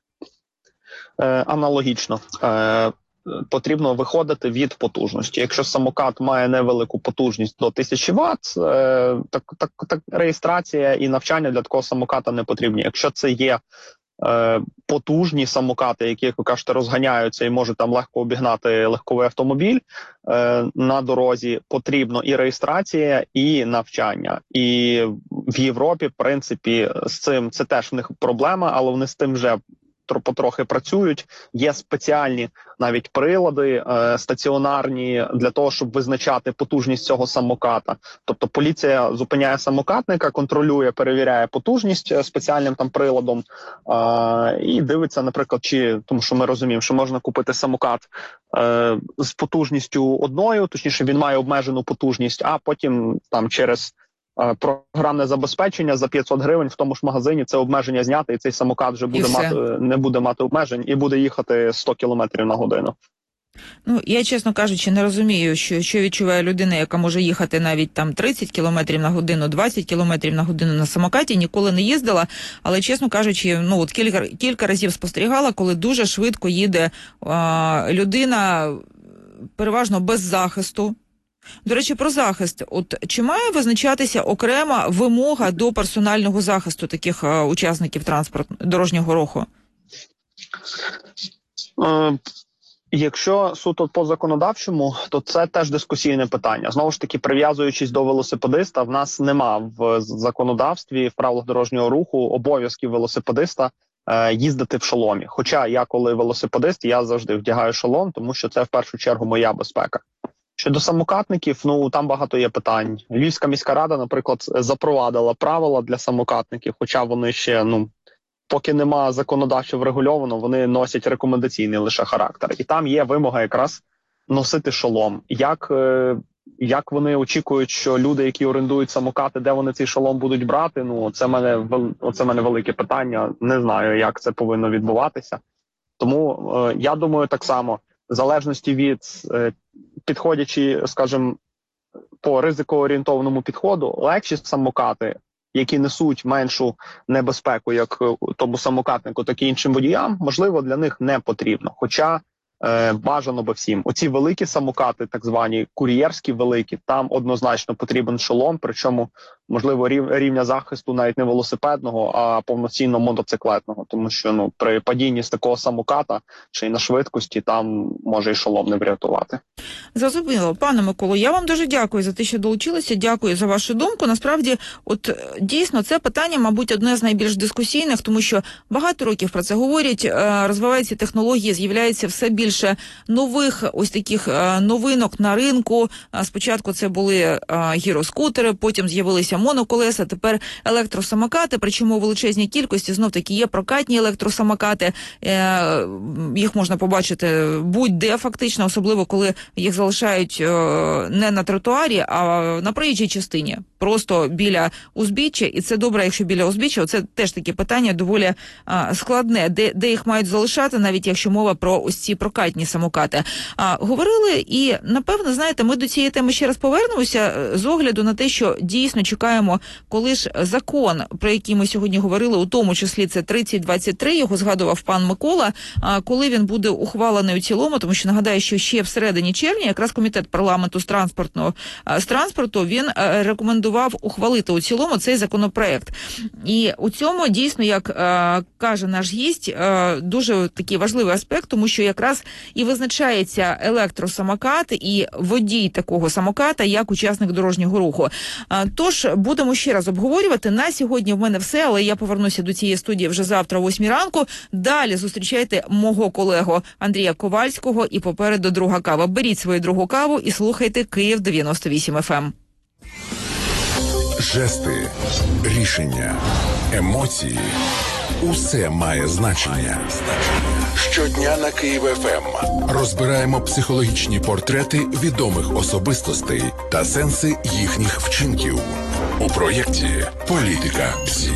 Е, аналогічно. Е, Потрібно виходити від потужності. Якщо самокат має невелику потужність до тисячі ватт, е, так, так, так реєстрація і навчання для такого самоката не потрібні. Якщо це є е, потужні самокати, які, як ви кажете, розганяються і можуть там легко обігнати легковий автомобіль е, на дорозі, потрібно і реєстрація, і навчання. І в Європі, в принципі, з цим це теж в них проблема, але вони з тим вже потрохи працюють. Є спеціальні навіть прилади е, стаціонарні для того, щоб визначати потужність цього самоката. Тобто поліція зупиняє самокатника, контролює, перевіряє потужність спеціальним там приладом е, і дивиться, наприклад, чи, тому що ми розуміємо, що можна купити самокат е, з потужністю одною, точніше він має обмежену потужність, а потім там через програмне забезпечення за п'ятсот гривень в тому ж магазині це обмеження зняти, і цей самокат вже буде мати, не буде мати обмежень і буде їхати сто кілометрів на годину. Ну, я, чесно кажучи, не розумію, що, що відчуває людина, яка може їхати навіть там тридцять кілометрів на годину, двадцять кілометрів на годину на самокаті, ніколи не їздила, але, чесно кажучи, ну, от кілька, кілька разів спостерігала, коли дуже швидко їде а, людина, переважно без захисту. До речі, про захист. От чи має визначатися окрема вимога до персонального захисту таких а, учасників транспорту дорожнього руху? Е, якщо суто по законодавчому, то це теж дискусійне питання. Знову ж таки, прив'язуючись до велосипедиста, в нас нема в законодавстві, в правилах дорожнього руху обов'язків велосипедиста е, їздити в шоломі. Хоча я, коли велосипедист, я завжди вдягаю шолом, тому що це в першу чергу моя безпека. Щодо самокатників, ну там багато є питань. Львівська міська рада, наприклад, запровадила правила для самокатників, хоча вони ще, ну, поки нема законодавчо врегульовано, вони носять рекомендаційний лише характер. І там є вимога якраз носити шолом. Як, е, як вони очікують, що люди, які орендують самокати, де вони цей шолом будуть брати, ну це мене, оце мене велике питання. Не знаю, як це повинно відбуватися. Тому е, я думаю, так само, в залежності від, е, підходячи, скажімо, по ризикоорієнтованому підходу, легші самокати, які несуть меншу небезпеку як тому самокатнику, так і іншим водіям, можливо, для них не потрібно. Хоча е, бажано би всім. Оці великі самокати, так звані кур'єрські великі, там однозначно потрібен шолом, причому можливо, рівня захисту навіть не велосипедного, а повноцінно мотоциклетного. Тому що ну при падінні з такого самоката чи й на швидкості там може і шолом не врятувати. Зрозуміло. Пане Миколо, я вам дуже дякую за те, що долучилися. Дякую за вашу думку. Насправді, от дійсно, це питання, мабуть, одне з найбільш дискусійних, тому що багато років про це говорять, розвиваються технології, з'являється все більше нових ось таких новинок на ринку. Спочатку це були гіроскутери, потім з'явилися моноколеса, тепер електросамокати, причому у величезній кількості, знов-таки, є прокатні електросамокати. Їх можна побачити будь-де фактично, особливо коли їх залишають не на тротуарі, а на проїжджій частині, просто біля узбіччя. І це добре, якщо біля узбіччя. Це теж таке питання доволі а, складне, де, де їх мають залишати, навіть якщо мова про ось ці прокатні самокати. А, говорили, і, напевно, знаєте, ми до цієї теми ще раз повернемося з огляду на те, що дійсно чекаємо, коли ж закон, про який ми сьогодні говорили, у тому числі це тридцять двадцять три, його згадував пан Микола, а, коли він буде ухвалений у цілому, тому що, нагадаю, що ще в середині червня якраз комітет парламенту з транспортного з транспорту він рекомендував ухвалити у цілому цей законопроект. І у цьому дійсно, як е, каже наш гість, е, дуже такий важливий аспект, тому що якраз і визначається електросамокат і водій такого самоката як учасник дорожнього руху. Е, тож будемо ще раз обговорювати. На сьогодні в мене все, але я повернуся до цієї студії вже завтра о восьмій ранку. Далі зустрічайте мого колегу Андрія Ковальського і попереду друга кава. Беріть свою другу каву і слухайте Київ дев'яносто вісім еф ем. Жести, рішення, емоції – усе має значення. Щодня на Київ еф ем розбираємо психологічні портрети відомих особистостей та сенси їхніх вчинків. У проєкті «Політика ПСІ».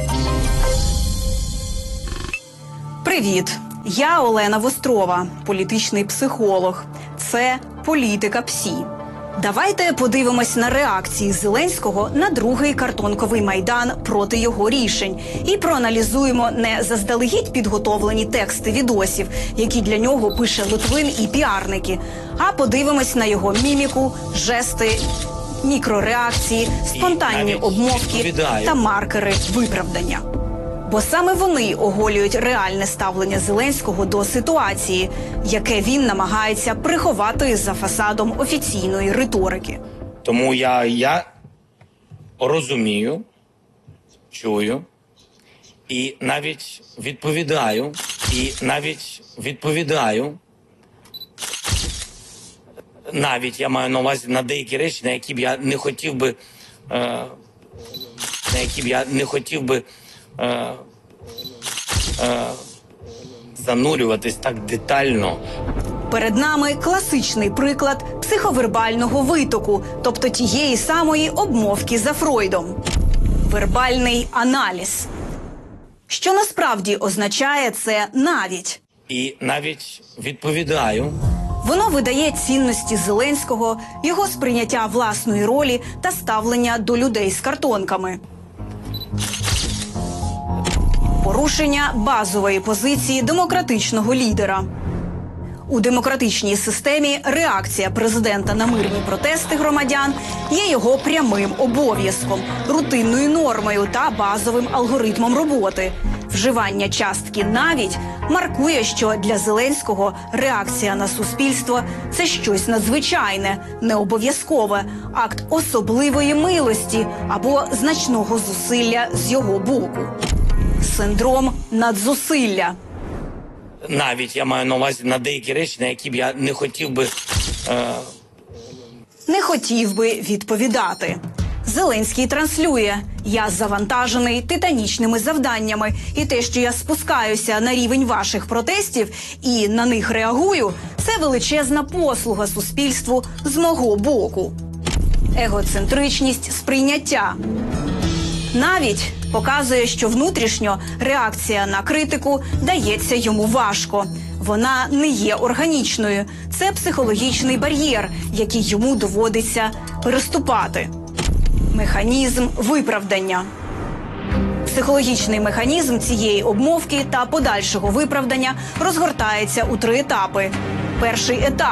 Привіт! Я Олена Вострова, політичний психолог. Це «Політика ПСІ». Давайте подивимось на реакції Зеленського на другий картонковий майдан проти його рішень і проаналізуємо не заздалегідь підготовлені тексти відосів, які для нього пише Литвин і піарники, а подивимось на його міміку, жести, мікрореакції, спонтанні обмовки та маркери виправдання. Бо саме вони оголюють реальне ставлення Зеленського до ситуації, яке він намагається приховати за фасадом офіційної риторики. Тому я, я розумію, чую і навіть відповідаю, і навіть відповідаю, навіть я маю на увазі на деякі речі, на які б я не хотів би, е, на які б я не хотів би Е, е, занурюватись так детально. Перед нами класичний приклад психовербального витоку, тобто тієї самої обмовки за Фройдом. Вербальний аналіз. Що насправді означає це «навіть»? І навіть відповідаю. Воно видає цінності Зеленського, його сприйняття власної ролі та ставлення до людей з картонками. Порушення базової позиції демократичного лідера. У демократичній системі реакція президента на мирні протести громадян є його прямим обов'язком, рутинною нормою та базовим алгоритмом роботи. Вживання частки «навіть» маркує, що для Зеленського реакція на суспільство – це щось надзвичайне, необов'язкове, акт особливої милості або значного зусилля з його боку. Синдром надзусилля. Навіть я маю на увазі на деякі речі, на які б я не хотів би... Е... Не хотів би відповідати. Зеленський транслює: «Я завантажений титанічними завданнями, і те, що я спускаюся на рівень ваших протестів і на них реагую, це величезна послуга суспільству з мого боку». Егоцентричність сприйняття. Навіть показує, що внутрішньо реакція на критику дається йому важко. Вона не є органічною. Це психологічний бар'єр, який йому доводиться переступати. Механізм виправдання. Психологічний механізм цієї обмовки та подальшого виправдання розгортається у три етапи. Перший етап –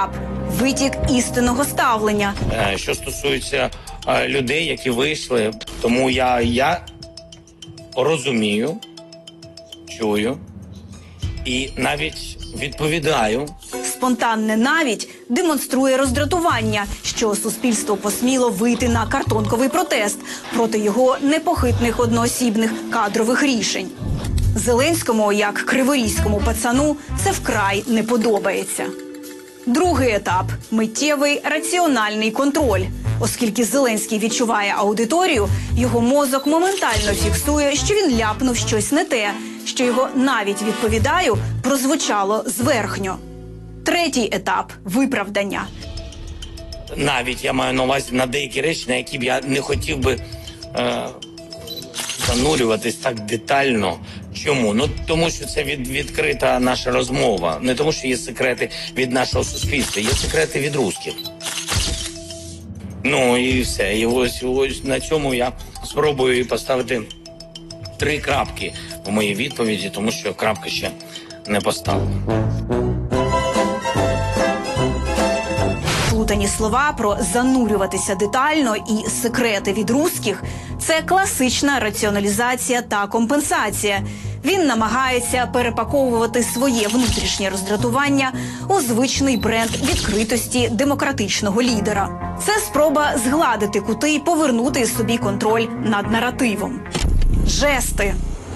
витік істинного ставлення. Що стосується людей, які вийшли, тому я, я розумію, чую і навіть відповідаю. Спонтанне навіть демонструє роздратування, що суспільство посміло вийти на картонковий протест проти його непохитних одноосібних кадрових рішень. Зеленському, як криворізькому пацану, це вкрай не подобається. Другий етап – миттєвий раціональний контроль. Оскільки Зеленський відчуває аудиторію, його мозок моментально фіксує, що він ляпнув щось не те, що його навіть відповідаю прозвучало зверхньо. Третій етап – виправдання. Навіть я маю на увазі на деякі речі, на які б я не хотів би е, занурюватись так детально. Чому? Ну, тому що це від, відкрита наша розмова. Не тому, що є секрети від нашого суспільства, є секрети від русських. Ну і все. І ось, ось на цьому я спробую поставити три крапки в моїй відповіді, тому що крапка ще не поставлена. Плутані слова про занурюватися детально і секрети від русських – це класична раціоналізація та компенсація. Він намагається перепаковувати своє внутрішнє роздратування у звичний бренд відкритості демократичного лідера. Це спроба згладити кути і повернути собі контроль над наративом. Жести.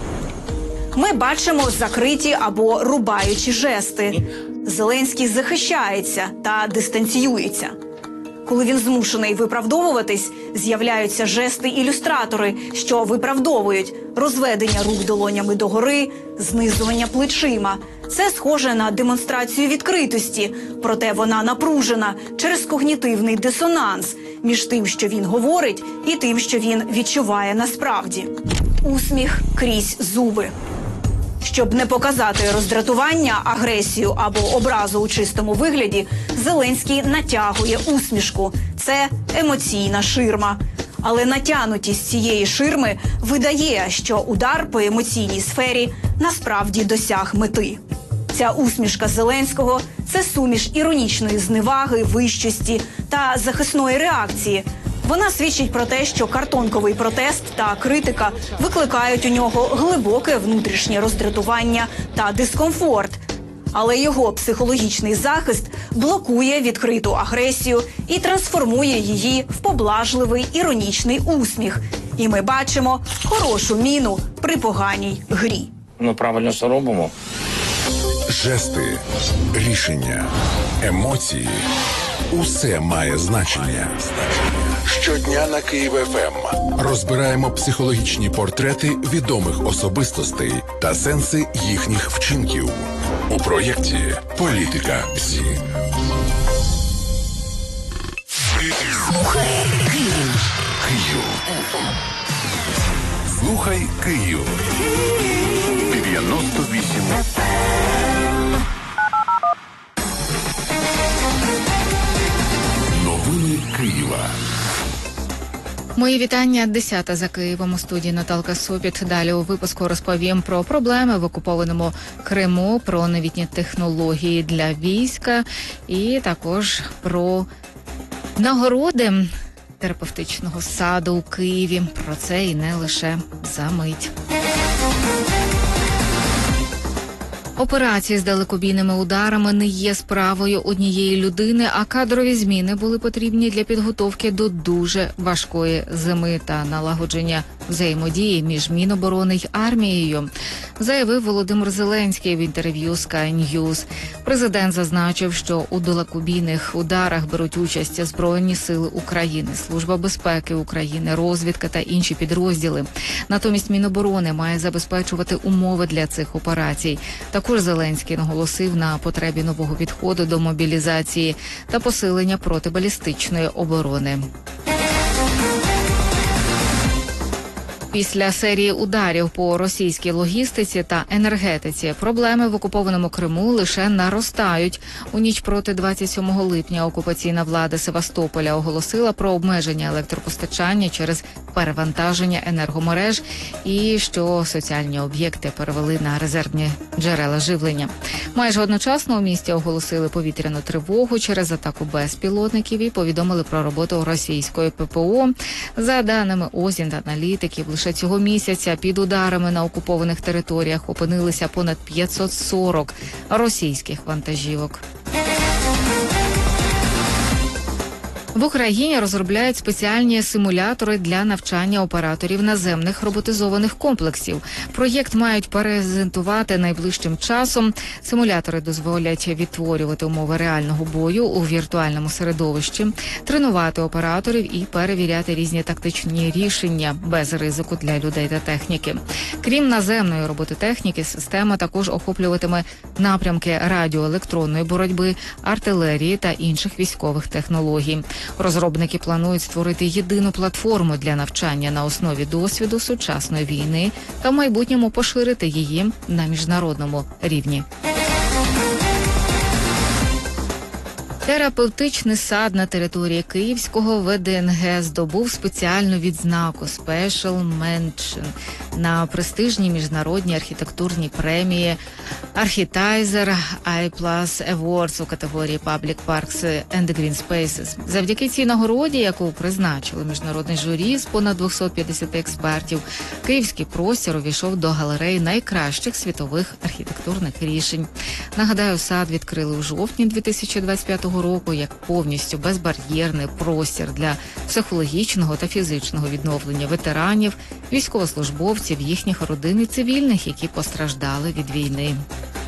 Ми бачимо закриті або рубаючі жести. Зеленський захищається та дистанціюється. Коли він змушений виправдовуватись, з'являються жести-ілюстратори, що виправдовують розведення рук долонями догори, знизування плечима. Це схоже на демонстрацію відкритості, проте вона напружена через когнітивний дисонанс між тим, що він говорить, і тим, що він відчуває насправді. Усміх крізь зуби. Щоб не показати роздратування, агресію або образу у чистому вигляді, Зеленський натягує усмішку. Це емоційна ширма. Але натягнутість цієї ширми видає, що удар по емоційній сфері насправді досяг мети. Ця усмішка Зеленського – це суміш іронічної зневаги, вищості та захисної реакції. Вона свідчить про те, що картонковий протест та критика викликають у нього глибоке внутрішнє роздратування та дискомфорт. Але його психологічний захист блокує відкриту агресію і трансформує її в поблажливий іронічний усміх. І ми бачимо хорошу міну при поганій грі. Ми правильно все робимо. Жести, рішення, емоції – усе має значення. Щодня на Київ еф ем розбираємо психологічні портрети відомих особистостей та сенси їхніх вчинків у проєкті «Політика ЗІ». Слухай Київ. Слухай Київ. дев'яносто вісім. Новини Києва. Мої вітання. Десята за Києвом. У студії Наталка Сопіт. Далі у випуску розповім про проблеми в окупованому Криму, про новітні технології для війська і також про нагороди терапевтичного саду у Києві. Про це і не лише за мить. Операції з далекобійними ударами не є справою однієї людини, а кадрові зміни були потрібні для підготовки до дуже важкої зими та налагодження взаємодії між Міноборони й армією, заявив Володимир Зеленський в інтерв'ю Sky News. Президент зазначив, що у далекобійних ударах беруть участь Збройні сили України, Служба безпеки України, розвідка та інші підрозділи. Натомість Міноборони має забезпечувати умови для цих операцій. Також Зеленський наголосив на потребі нового підходу до мобілізації та посилення протибалістичної оборони. Після серії ударів по російській логістиці та енергетиці проблеми в окупованому Криму лише наростають. У ніч проти двадцять сьомого липня окупаційна влада Севастополя оголосила про обмеження електропостачання через перевантаження енергомереж і що соціальні об'єкти перевели на резервні джерела живлення. Майже одночасно у місті оголосили повітряну тривогу через атаку безпілотників і повідомили про роботу російської ППО. За даними ОЗІНТ-аналітиків, лише цього місяця під ударами на окупованих територіях опинилися понад п'ятсот сорок російських вантажівок. В Україні розробляють спеціальні симулятори для навчання операторів наземних роботизованих комплексів. Проєкт мають презентувати найближчим часом. Симулятори дозволять відтворювати умови реального бою у віртуальному середовищі, тренувати операторів і перевіряти різні тактичні рішення без ризику для людей та техніки. Крім наземної робототехніки, система також охоплюватиме напрямки радіоелектронної боротьби, артилерії та інших військових технологій. Розробники планують створити єдину платформу для навчання на основі досвіду сучасної війни та в майбутньому поширити її на міжнародному рівні. Терапевтичний сад на території Київського ВДНГ здобув спеціальну відзнаку «Special Mention» на престижній міжнародній архітектурній премії «Architizer I Plus Awards» у категорії «Public Parks and Green Spaces». Завдяки цій нагороді, яку призначили міжнародне журі з понад двохсот п'ятдесяти експертів, київський простір увійшов до галереї найкращих світових архітектурних рішень. Нагадаю, сад відкрили у жовтні дві тисячі двадцять п'ятого року як повністю безбар'єрний простір для психологічного та фізичного відновлення ветеранів, військовослужбовців, їхніх родин і цивільних, які постраждали від війни.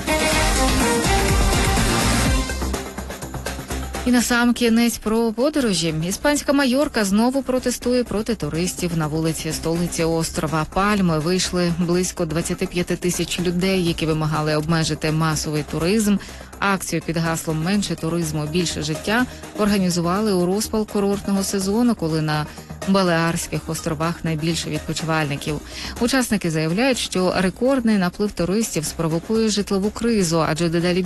І насамкінець про подорожі. Іспанська Майорка знову протестує проти туристів. На вулиці столиці острова Пальми вийшли близько двадцять п'ять тисяч людей, які вимагали обмежити масовий туризм. Акцію під гаслом «Менше туризму, більше життя» організували у розпал курортного сезону, коли на Балеарських островах найбільше відпочивальників. Учасники заявляють, що рекордний наплив туристів спровокує житлову кризу, адже дедалі